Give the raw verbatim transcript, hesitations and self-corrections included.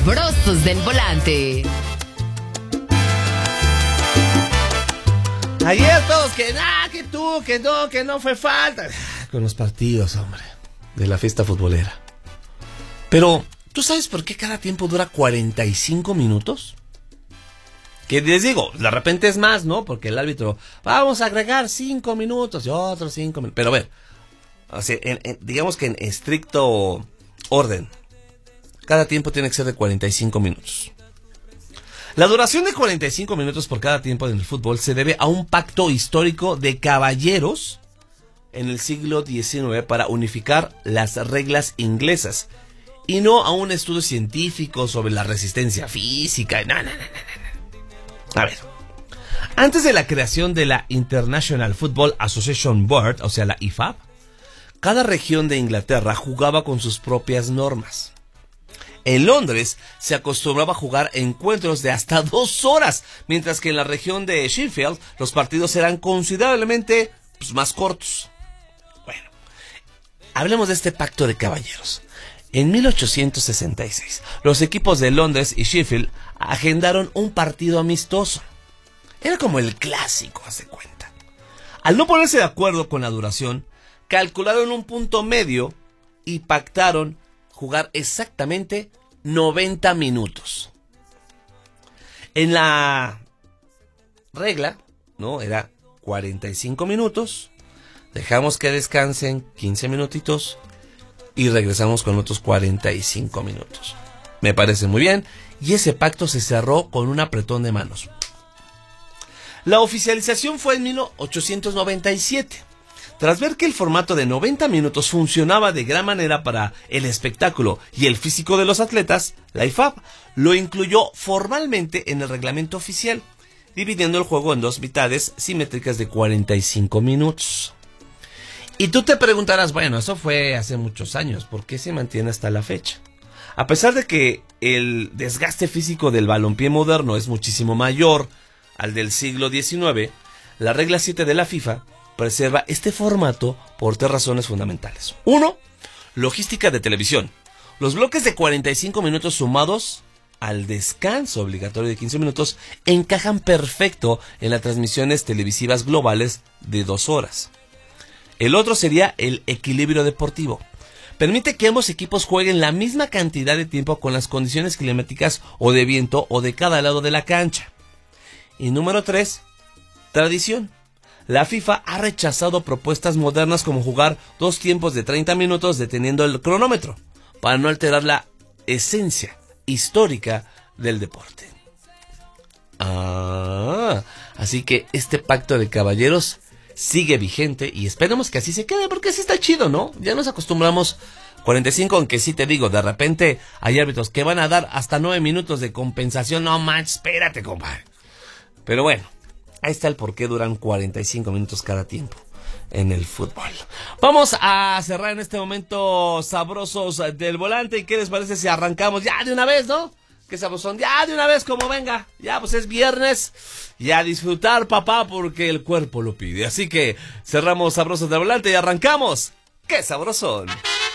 Sabrosos del Volante. Ayer todos que, ah, que tú, que no, que no fue falta. Con los partidos, hombre, de la fiesta futbolera. Pero, ¿tú sabes por qué cada tiempo dura cuarenta y cinco minutos? Que les digo, de repente es más, ¿no? Porque el árbitro, vamos a agregar cinco minutos y otros cinco minutos. Pero a ver, o sea, en, en, digamos que en estricto orden, cada tiempo tiene que ser de cuarenta y cinco minutos. La duración de cuarenta y cinco minutos por cada tiempo en el fútbol se debe a un pacto histórico de caballeros en el siglo diecinueve para unificar las reglas inglesas y no a un estudio científico sobre la resistencia física. No, no, no, no, no. A ver, antes de la creación de la International Football Association Board, o sea la I F A B, cada región de Inglaterra jugaba con sus propias normas. En Londres se acostumbraba a jugar encuentros de hasta dos horas, mientras que en la región de Sheffield los partidos eran considerablemente pues, más cortos. Bueno, hablemos de este pacto de caballeros. En mil ochocientos sesenta y seis, los equipos de Londres y Sheffield agendaron un partido amistoso. Era como el clásico, hace cuenta. Al no ponerse de acuerdo con la duración, calcularon un punto medio y pactaron jugar exactamente noventa minutos. En la regla, ¿no? Era cuarenta y cinco minutos, dejamos que descansen quince minutitos y regresamos con otros cuarenta y cinco minutos. Me parece muy bien, y ese pacto se cerró con un apretón de manos. La oficialización fue en mil ochocientos noventa y siete. Tras ver que el formato de noventa minutos funcionaba de gran manera para el espectáculo y el físico de los atletas, la I F A B lo incluyó formalmente en el reglamento oficial, dividiendo el juego en dos mitades simétricas de cuarenta y cinco minutos. Y tú te preguntarás, bueno, eso fue hace muchos años, ¿por qué se mantiene hasta la fecha? A pesar de que el desgaste físico del balompié moderno es muchísimo mayor al del siglo diecinueve, la regla siete de la FIFA preserva este formato por tres razones fundamentales. Uno, logística de televisión. Los bloques de cuarenta y cinco minutos sumados al descanso obligatorio de quince minutos encajan perfecto en las transmisiones televisivas globales de dos horas. El otro sería el equilibrio deportivo. Permite que ambos equipos jueguen la misma cantidad de tiempo con las condiciones climáticas o de viento o de cada lado de la cancha. Y número tres, tradición. La FIFA ha rechazado propuestas modernas como jugar dos tiempos de treinta minutos deteniendo el cronómetro, para no alterar la esencia histórica del deporte. Ah, así que este pacto de caballeros sigue vigente y esperemos que así se quede, porque así está chido, ¿no? Ya nos acostumbramos cuarenta y cinco, aunque sí te digo, de repente hay árbitros que van a dar hasta nueve minutos de compensación. No manches, espérate, compadre. Pero bueno, ahí está el por qué duran cuarenta y cinco minutos cada tiempo en el fútbol. Vamos a cerrar en este momento Sabrosos del Volante. ¿Y qué les parece si arrancamos ya de una vez, no? Qué sabrosón, ya de una vez como venga. Ya pues es viernes y a disfrutar, papá, porque el cuerpo lo pide. Así que cerramos Sabrosos del Volante y arrancamos. ¡Qué sabrosón!